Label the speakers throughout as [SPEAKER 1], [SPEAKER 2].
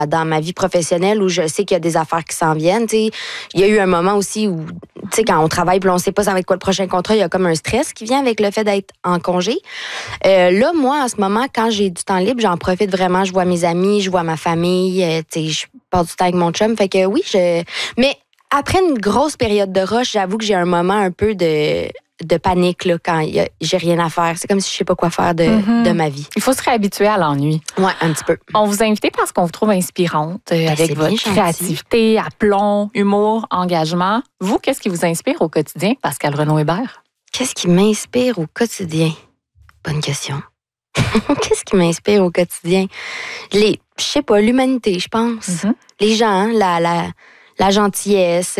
[SPEAKER 1] dans ma vie professionnelle où je sais qu'il y a des affaires qui s'en viennent. T'sais. Il y a eu un moment aussi où, quand on travaille puis on sait pas ça va être quoi le prochain contrat, il y a comme un stress qui vient avec le fait d'être en congé. Là, moi, en ce moment, quand j'ai du temps libre, j'en profite vraiment. Je vois mes amis, je vois ma famille, je passe du temps avec mon chum. Fait que oui, mais après une grosse période de rush, j'avoue que j'ai un moment un peu de panique là, quand j'ai rien à faire. C'est comme si je sais pas quoi faire de ma vie.
[SPEAKER 2] Il faut se réhabituer à l'ennui.
[SPEAKER 1] Ouais, un petit peu.
[SPEAKER 2] On vous a invité parce qu'on vous trouve inspirante avec votre créativité, aplomb, humour, engagement. Vous, qu'est-ce qui vous inspire au quotidien, Pascale Renaud-Hébert?
[SPEAKER 1] Qu'est-ce qui m'inspire au quotidien? Bonne question. Qu'est-ce qui m'inspire au quotidien? Je sais pas, l'humanité, je pense. Mm-hmm. Les gens, la gentillesse,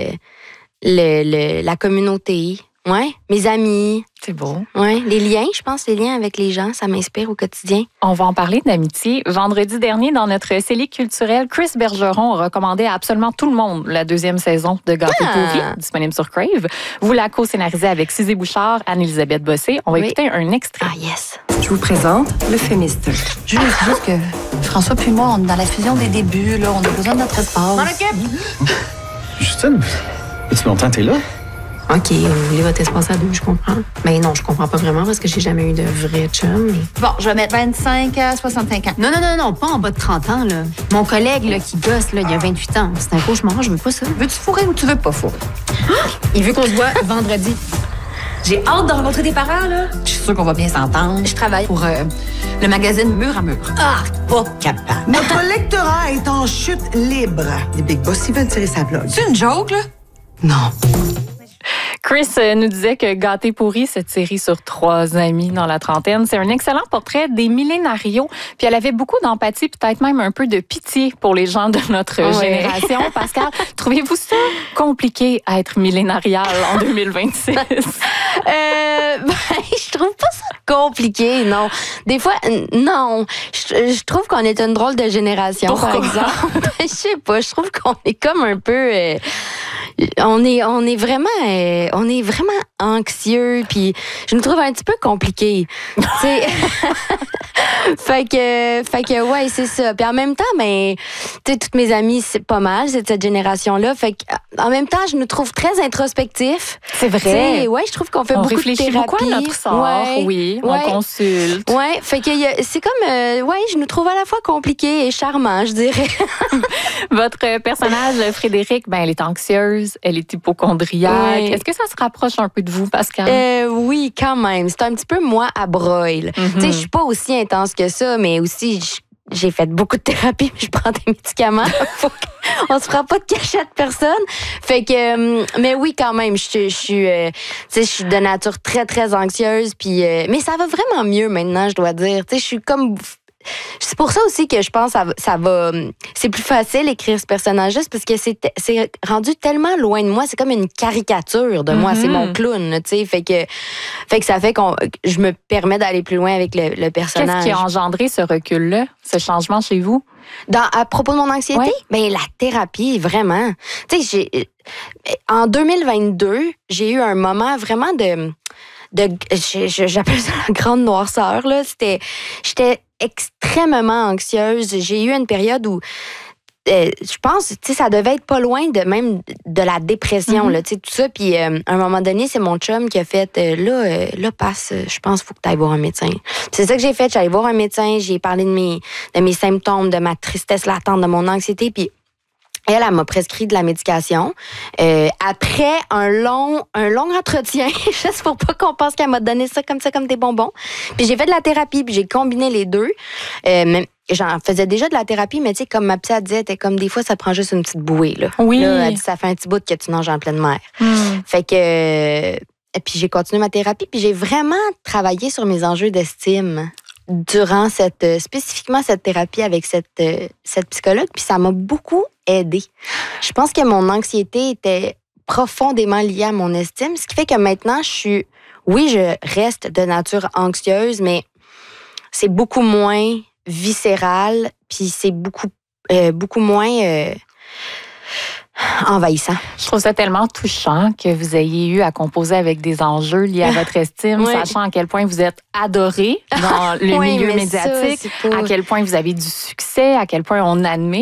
[SPEAKER 1] la communauté. Ouais, mes amis.
[SPEAKER 2] C'est beau.
[SPEAKER 1] Ouais, les liens, je pense, les liens avec les gens, ça m'inspire au quotidien.
[SPEAKER 2] On va en parler d'amitié. Vendredi dernier, dans notre série culturelle, Chris Bergeron a recommandé à absolument tout le monde la 2e saison de Gâteau pourri, disponible sur Crave. Vous la co-scénarisez avec Suzy Bouchard, Anne-Élisabeth Bossé. On va écouter un extrait.
[SPEAKER 1] Ah, yes.
[SPEAKER 3] Je vous présente le Fémiste.
[SPEAKER 4] Juste que François puis moi, on est dans la fusion des débuts, là. On a besoin de notre espace.
[SPEAKER 5] Dans l'équipe! Justine, depuis longtemps t'es là?
[SPEAKER 3] OK, vous voulez votre espace à 2, je comprends. Mais non, je comprends pas vraiment parce que j'ai jamais eu de vrai chum. Mais...
[SPEAKER 4] Bon, je vais mettre 25 à 65 ans.
[SPEAKER 3] Non, pas en bas de 30 ans, là. Mon collègue, là, qui gosse, là, il y a 28 ans. C'est un cauchemar, je veux pas ça.
[SPEAKER 4] Veux-tu fourrer ou tu veux pas fourrer?
[SPEAKER 3] Il veut qu'on se voit vendredi. J'ai hâte de rencontrer tes parents, là.
[SPEAKER 4] Je suis sûre qu'on va bien s'entendre.
[SPEAKER 3] Je travaille
[SPEAKER 4] pour le magazine Mur à Mur.
[SPEAKER 3] Ah, pas capable.
[SPEAKER 6] Notre lectorat est en chute libre. Les Big Boss, ils veulent tirer sa blog.
[SPEAKER 4] C'est une joke, là?
[SPEAKER 6] Non.
[SPEAKER 2] Chris nous disait que Gâté pourri, cette série sur 3 amis dans la trentaine, c'est un excellent portrait des millénarios. Puis elle avait beaucoup d'empathie, peut-être même un peu de pitié pour les gens de notre génération. Pascal, trouvez-vous ça compliqué à être millénarial en 2026?
[SPEAKER 1] Je trouve pas ça compliqué, non. Des fois, non. Je trouve qu'on est une drôle de génération,
[SPEAKER 2] Pourquoi?
[SPEAKER 1] par exemple. Je sais pas, je trouve qu'on est comme un peu... on est vraiment anxieux, puis je nous trouve un petit peu compliqué. fait que ouais, c'est ça. Puis en même temps, mais tu sais, toutes mes amies, c'est pas mal, c'est de cette génération-là. Fait que en même temps, je nous trouve très introspectifs.
[SPEAKER 2] C'est vrai.
[SPEAKER 1] T'sais, ouais, je trouve qu'on fait beaucoup de thérapie.
[SPEAKER 2] On réfléchit beaucoup à notre sort, on consulte.
[SPEAKER 1] Ouais, fait que c'est comme je nous trouve à la fois compliqué et charmant, je dirais.
[SPEAKER 2] Votre personnage Frédéric, elle est anxieuse, elle est hypocondriaque.
[SPEAKER 1] Oui.
[SPEAKER 2] Est-ce que ça se rapproche un peu de vous, Pascal?
[SPEAKER 1] Oui, quand même. C'est un petit peu moi à broil.
[SPEAKER 2] Mm-hmm.
[SPEAKER 1] Tu sais, je suis pas aussi intense que ça, mais aussi j'ai fait beaucoup de thérapie, puis je prends des médicaments. On se fera pas de cachette personne. Fait que, mais oui, quand même, je suis de nature très, très anxieuse, puis mais ça va vraiment mieux maintenant, je dois dire. Tu sais, je suis comme... C'est pour ça aussi que je pense que ça va... C'est plus facile d'écrire ce personnage-là, parce que c'est rendu tellement loin de moi. C'est comme une caricature de moi. C'est mon clown, tu sais. Fait que ça fait que je me permets d'aller plus loin avec le personnage.
[SPEAKER 2] Qu'est-ce qui a engendré ce recul-là, ce changement chez vous?
[SPEAKER 1] À propos de mon anxiété? Ben, la thérapie, vraiment. Tu sais, en 2022, j'ai eu un moment vraiment j'appelle ça la grande noirceur, là. J'étais extrêmement anxieuse. J'ai eu une période où je pense, tu sais, ça devait être pas loin de la dépression, là, tu sais, tout ça. Puis, à un moment donné, c'est mon chum qui a fait, là, passe, je pense qu'il faut que tu ailles voir un médecin. C'est ça que j'ai fait. J'allais voir un médecin, j'ai parlé de mes symptômes, de ma tristesse latente, de mon anxiété, puis elle m'a prescrit de la médication. Après un long entretien, juste pour pas qu'on pense qu'elle m'a donné ça comme des bonbons. Puis j'ai fait de la thérapie, puis j'ai combiné les deux. J'en faisais déjà de la thérapie, mais tu sais, comme ma petite elle disait, était comme des fois, ça prend juste une petite bouée, là.
[SPEAKER 2] Oui.
[SPEAKER 1] Là, elle dit, ça fait un petit bout que tu nages en pleine mer. Fait que... puis j'ai continué ma thérapie, puis j'ai vraiment travaillé sur mes enjeux d'estime durant spécifiquement cette thérapie avec cette psychologue, puis ça m'a beaucoup aidée. Je pense que mon anxiété était profondément liée à mon estime, ce qui fait que maintenant, je reste de nature anxieuse, mais c'est beaucoup moins viscéral, puis c'est beaucoup moins... envahissant.
[SPEAKER 2] Je trouve ça tellement touchant que vous ayez eu à composer avec des enjeux liés à votre estime,
[SPEAKER 1] Oui.
[SPEAKER 2] sachant à quel point vous êtes adoré dans le
[SPEAKER 1] Oui,
[SPEAKER 2] milieu
[SPEAKER 1] mais ça,
[SPEAKER 2] médiatique,
[SPEAKER 1] c'est pas-
[SPEAKER 2] à quel point vous avez du succès, à quel point on admet